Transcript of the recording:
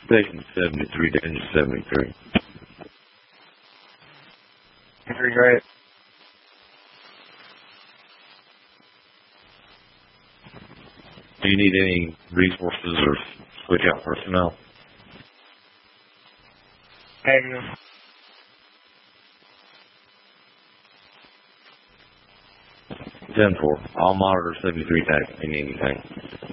Station 73, Danger 73. Very great. Do you need any resources or switch out personnel? Negative. 10-4. I'll monitor 73 tags if you need anything.